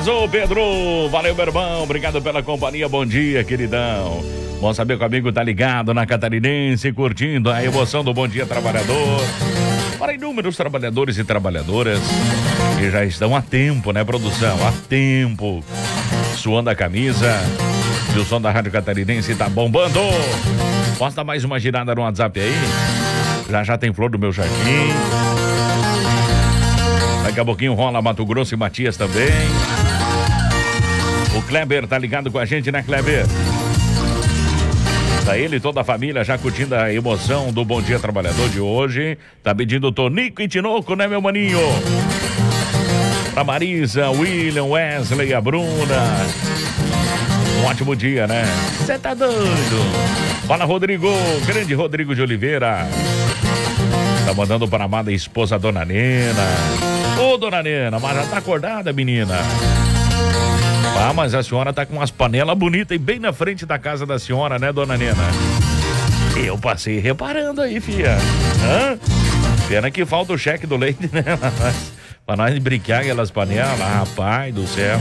Arrasou, Pedro. Valeu, meu irmão. Obrigado pela companhia. Bom dia, queridão. Bom saber que o amigo tá ligado na Catarinense, curtindo a emoção do Bom Dia Trabalhador. Para inúmeros trabalhadores e trabalhadoras que já estão há tempo, né, produção? Há tempo. Suando a camisa. E o som da Rádio Catarinense tá bombando. Posso dar mais uma girada no WhatsApp aí? Já tem flor do meu jardim. Daqui a pouquinho rola Mato Grosso e Matias também. O Kleber tá ligado com a gente, né, Kleber? Tá ele e toda a família já curtindo a emoção do Bom Dia Trabalhador de hoje. Tá pedindo Tonico e Tinoco, né, meu maninho? Pra Marisa, William, Wesley, a Bruna. Um ótimo dia, né? Você tá doido? Fala, Rodrigo, grande Rodrigo de Oliveira. Tá mandando para a amada esposa, Dona Nena. Ô, Dona Nena, mas já tá acordada, menina? Ah, mas a senhora tá com umas panelas bonitas e bem na frente da casa da senhora, né, Dona Nena? Eu passei reparando aí, fia. Hã? Pena que falta o cheque do leite, né? Pra nós brincar aquelas panelas, rapaz do céu.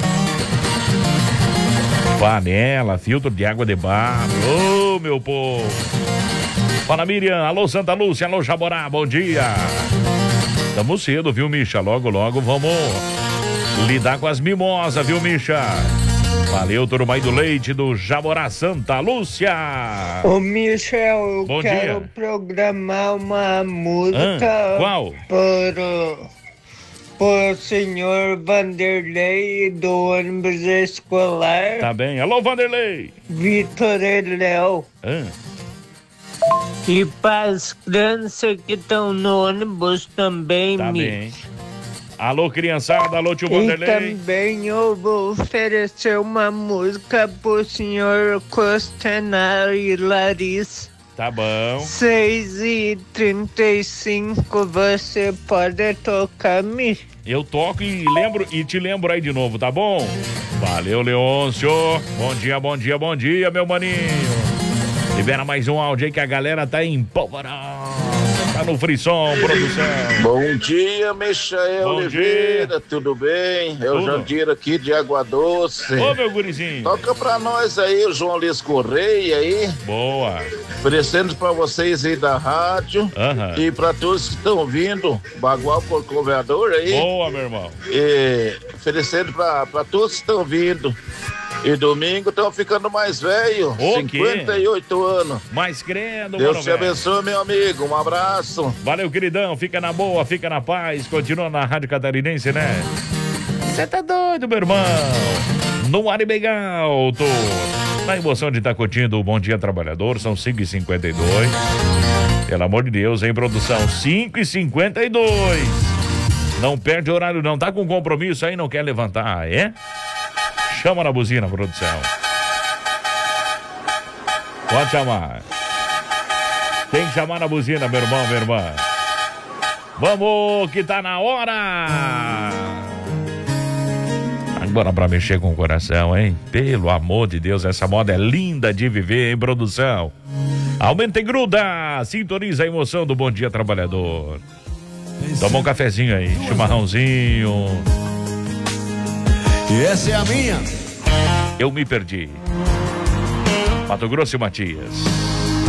Panela, filtro de água de barro. Ô, meu povo. Fala, Miriam. Alô, Santa Lúcia. Alô, Jaborá. Bom dia. Tamo cedo, viu, Misha? Logo, logo vamos lidar com as mimosas, viu, Misha? Valeu, Turmai do Leite do Jaborá, Santa Lúcia. Ô, Michel, eu Bom quero dia. programar uma música. Qual? Por senhor Vanderlei do ônibus escolar. Tá bem. Alô, Vanderlei. Vitor e Léo. E para as crianças que estão no ônibus também, Tá bem. Alô, criançada. Alô, tio Vanderlei. E também eu vou oferecer uma música pro senhor Costenaro e Larissa. Tá bom. 6h35, você pode tocar, me? Eu toco e te lembro aí de novo, tá bom? Valeu, Leôncio. Bom dia, bom dia, bom dia, meu maninho. Libera mais um áudio aí que a galera tá em polvorão. Tá no frisson, produção. Bom dia, Michael Bom Oliveira, dia. tudo bem? É o Tudo. Jandir aqui de Água Doce. Ô, meu gurizinho. Toca pra nós aí o João Luiz Correia aí. Boa. Oferecendo pra vocês aí da rádio. E pra todos que estão vindo, Bagual Corcoveador aí. Boa, meu irmão. E oferecendo pra todos que estão vindo. E domingo estão ficando mais velho, 58 anos. Mais crendo, Deus mano, te abençoe, meu amigo. Um abraço. Valeu, queridão. Fica na boa, fica na paz. Continua na Rádio Catarinense, né? Você tá doido, meu irmão? No ar e bem alto. Na emoção de estar curtindo o Bom Dia Trabalhador, são 5h52. Pelo amor de Deus, hein, produção? 5h52. Não perde horário, não. Tá com compromisso aí, não quer levantar, é? Chama na buzina, produção. Pode chamar. Tem que chamar na buzina, meu irmão, minha irmã. Vamos, que tá na hora. Agora pra mexer com o coração, hein? Pelo amor de Deus, essa moda é linda de viver, hein, produção? Aumenta e gruda. Sintoniza a emoção do Bom Dia Trabalhador. Toma um cafezinho aí, chimarrãozinho. E essa é a minha. Eu me perdi. Mato Grosso e Matias.